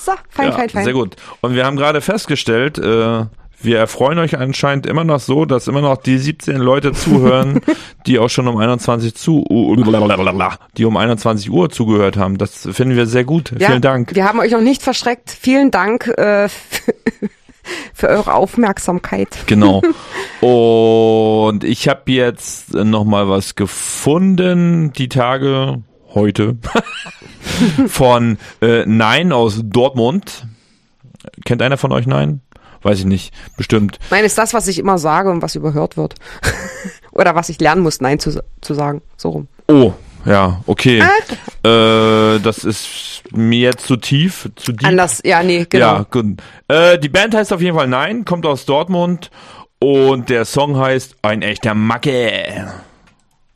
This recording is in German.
So, fein. Sehr gut. Und wir haben gerade festgestellt, wir erfreuen euch anscheinend immer noch so, dass immer noch die 17 Leute zuhören, die auch schon um 21 Uhr zugehört haben. Das finden wir sehr gut. Ja, vielen Dank. Wir haben euch noch nicht verschreckt. Vielen Dank für eure Aufmerksamkeit. Genau. Und ich habe jetzt noch mal was gefunden, die Tage, heute, von Nein aus Dortmund. Kennt einer von euch Nein? Weiß ich nicht, bestimmt. Nein ist das, was ich immer sage und was überhört wird. Oder was ich lernen muss, Nein zu sagen. So rum. Oh, ja, okay. Das ist mir jetzt zu tief, zu deep. Anders, ja, nee, genau. Ja, gut. Die Band heißt auf jeden Fall Nein, kommt aus Dortmund und der Song heißt Ein echter Macke.